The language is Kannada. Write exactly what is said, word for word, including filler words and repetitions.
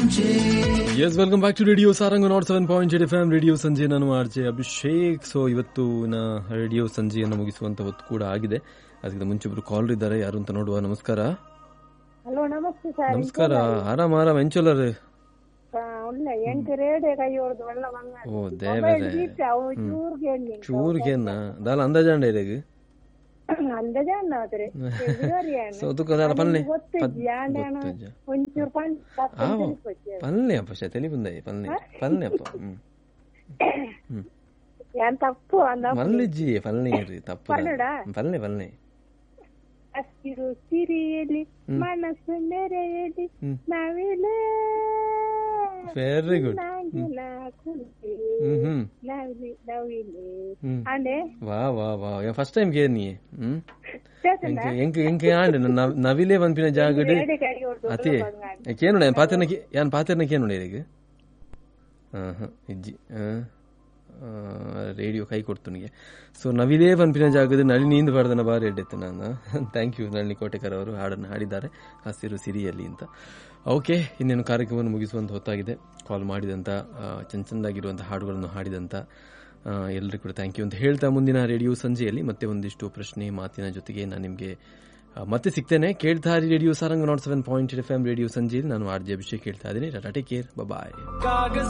S welcome back to radio Sarang not seven point eight F M radio ಸಂಜೆ. ನಾನು ಆರ್ ಜೆ ಅಭಿಷೇಕ್. ಸೊ ಇವತ್ತಿನ ರೇಡಿಯೋ ಸಂಜೆಯನ್ನು ಮುಗಿಸುವಂತ ಹೊತ್ತು ಕೂಡ ಆಗಿದೆ. ಅದಕ್ಕಿಂತ ಮುಂಚೆ ಒಬ್ರು ಕಾಲ್ ಇದ್ದಾರೆ, ಯಾರು ಅಂತ ನೋಡುವ. ನಮಸ್ಕಾರ. ಹಲೋ, ನಮಸ್ತೆ ಸರ್. ನಮಸ್ಕಾರ. ಆರಾಮ ಆರಾಮ ಎಂಚೋಲರ್. ಓ ದೇವರೇ, ಚೂರ್ಗೇನ ದಾಲ ಅಂದಾಜಾಂಡ ಇರಗೆ ಪಲ್ಲೆ ಅಪ್ಪ ತೆಲಿ ಬಂದಾಯಿ ಪಲ್ಲೆ ಪಲ್ಲೆ ಅಪ್ಪ ತಪ್ಪು ಮಲ್ಲಿಜ್ಜಿ ಪಲ್ಲೆ ತಪ್ಪು ಪಲ್ಲೆ ಪಲ್ಲೆ ಹಸಿರು ಸಿರಿಯಲಿ ಮನಸ್ಸು ನೆರೆಯಲಿ ನಾವಿಲೆ. Very good. ವಾ ವಾ ವಾ ಫಸ್ಟ್ ಟೈಮ್ ಕೇರ್ನಿ ಎಂಕ್ ಎಂಕ್ ಆಂಡ್ ನವಿಲೆ ಪನ್ಪಿನ ಜಾಗಡ್ ಅತಿ ಕೇನುಡ ಪಾತ್ರನ ಯಾನ್ ಪಾತ್ರನ ಕೇನುಡ ಈಗ ಇಜ್ಜಿ ರೇಡಿಯೋ ಕೈ ಕೊಡ್ತು ನನಗೆ. ಸೊ ನವಿಲೇ ಪನ್ಪಿನ ಜಾಗದ ನಳಿ ನೀಂದು ಪಾಡ್ದನ ಬಾರಿ ಎಡ್ಡೆತ್ತು ನಾನು. ಥ್ಯಾಂಕ್ ಯು ನಳಿನಿ ಕೋಟೆಕರ್ ಅವರು ಹಾಡನ್ನು ಹಾಡಿದ್ದಾರೆ, ಹಸಿರು ಸಿರಿಯಲ್ಲಿ ಅಂತ. ಓಕೆ, ಇನ್ನೇನು ಕಾರ್ಯಕ್ರಮವನ್ನು ಮುಗಿಸುವಂತ ಹೊತ್ತಾಗಿದೆ. ಕಾಲ್ ಮಾಡಿದಂಥ ಚಂದ ಚಂದಾಗಿರುವಂಥ ಹಾಡುಗಳನ್ನು ಹಾಡಿದಂಥ ಎಲ್ಲರಿಗೂ ಕೂಡ ಥ್ಯಾಂಕ್ ಯು ಅಂತ ಹೇಳ್ತಾ, ಮುಂದಿನ ರೇಡಿಯೋ ಸಂಜೆಯಲ್ಲಿ ಮತ್ತೆ ಒಂದಿಷ್ಟು ಪ್ರಶ್ನೆ ಮಾತಿನ ಜೊತೆಗೆ ನಾನು ನಿಮಗೆ ಮತ್ತೆ ಸಿಗ್ತೇನೆ. ಕೇಳ್ತಾ ಇರಿ radio Sarang not seven point F M radio ಸಂಜೆಯಲ್ಲಿ. ನಾನು ಆರ್ ಜೆ ಅಭಿಷೇಕ್ ಹೇಳ್ತಾ ಇದ್ದೀನಿ. ಟಾಟಾ, ಟೇಕ್ ಕೇರ್, ಬಾಯ್.